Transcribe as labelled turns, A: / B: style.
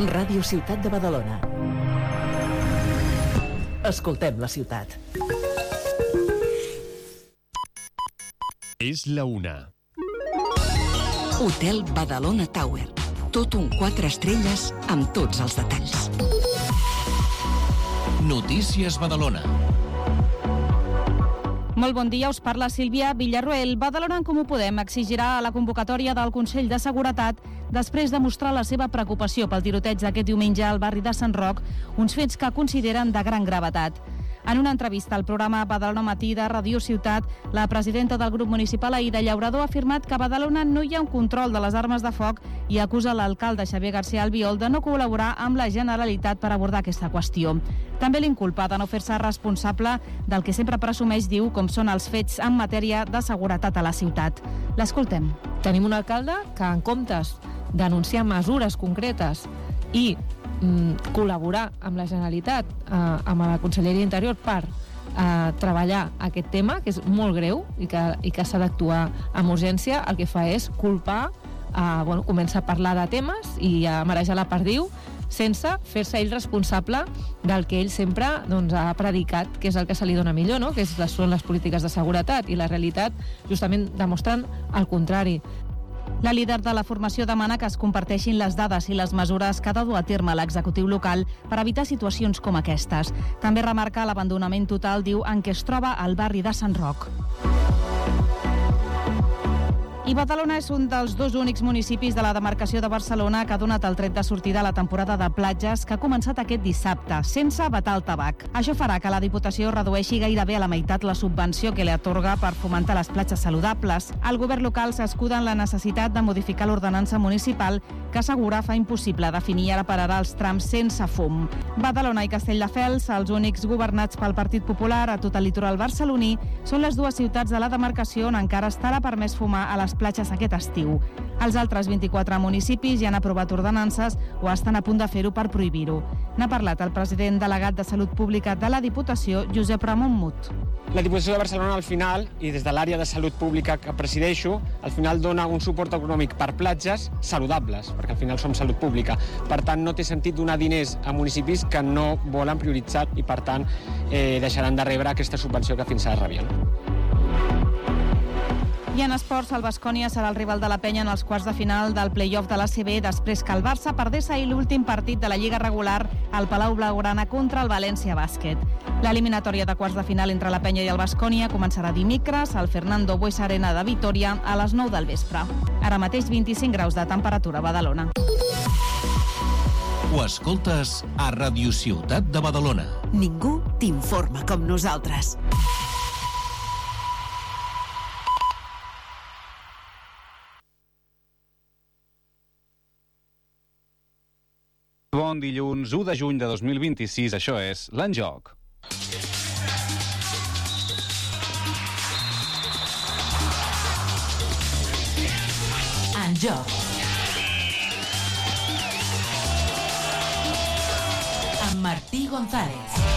A: Ràdio Ciutat de Badalona. Escoltem la ciutat.
B: És la 1.
C: Hotel Badalona Tower. Tot un 4 estrelles amb tots els detalls.
B: Notícies Badalona.
D: Molt bon dia, us parla Sílvia Villarroel. Badalona en Comú Podem exigirà a la convocatòria del Consell de Seguretat després de mostrar la seva preocupació pel tiroteig d'aquest diumenge al barri de Sant Roc, uns fets que consideren de gran gravetat. En una entrevista al programa Badalona Matí de Ràdio Ciutat, la presidenta del grup municipal, Aïda Llaurador, ha afirmat que a Badalona no hi ha un control de les armes de foc i acusa l'alcalde Xavier García Albiol de no col·laborar amb la Generalitat per abordar aquesta qüestió. També l'inculpa de no fer-se responsable del que sempre presumeix, diu, com són els fets en matèria de seguretat a la ciutat. L'escoltem.
E: Tenim un alcalde que, en comptes d'anunciar mesures concretes i col·laborar amb la Generalitat, amb la Conselleria d'Interior per treballar aquest tema, que és molt greu i que s'ha d'actuar amb urgència, el que fa és culpar, comença a parlar de temes i a marejar la perdiu sense fer-se ell responsable del que ell sempre ha predicat, que és el que se li dona millor, no? Que són les polítiques de seguretat, i la realitat justament demostrant el contrari.
D: La líder de la formació demana que es comparteixin les dades i les mesures que ha de dur a terme l'executiu local per evitar situacions com aquestes. També remarca l'abandonament total, diu, en què es troba el barri de Sant Roc. I Badalona és un dels 2 únics municipis de la demarcació de Barcelona que ha donat el tret de sortida a la temporada de platges que ha començat aquest dissabte, sense vetar el tabac. Això farà que la Diputació redueixi gairebé a la meitat la subvenció que li atorga per fomentar les platges saludables. El govern local s'escuda en la necessitat de modificar l'ordenança municipal que assegura fa impossible definir i ara pararà els trams sense fum. Badalona i Castelldefels, els únics governats pel Partit Popular a tot el litoral barceloní, són les 2 ciutats de la demarcació on encara estarà permès fumar a les platges aquest estiu. Els altres 24 municipis ja han aprovat ordenances o estan a punt de fer-ho per prohibir-ho. N'ha parlat el president delegat de Salut Pública de la Diputació, Josep Ramon Mut.
F: La Diputació de Barcelona, al final, i des de l'àrea de Salut Pública que presideixo, al final dona un suport econòmic per platges saludables, perquè al final som salut pública. Per tant, no té sentit donar diners a municipis que no volen prioritzar i, per tant, deixaran de rebre aquesta subvenció que fins ara rebien.
D: I en esports, el Baskonia serà el rival de la Penya en els quarts de final del play-off de l'ACB després que el Barça perdés ahir l'últim partit de la Lliga regular al Palau Blaugrana contra el València Bàsquet. L'eliminatòria de quarts de final entre la Penya i el Baskonia començarà dimecres al Fernando Buesa Arena de Vitoria a les 9 del vespre. Ara mateix 25 graus de temperatura a Badalona.
B: Ho escoltes a Ràdio Ciutat de Badalona.
C: Ningú t'informa com nosaltres.
G: Bon dilluns, 1 de juny de 2026, això és l'En Joc.
A: En Joc. Amb Martí González.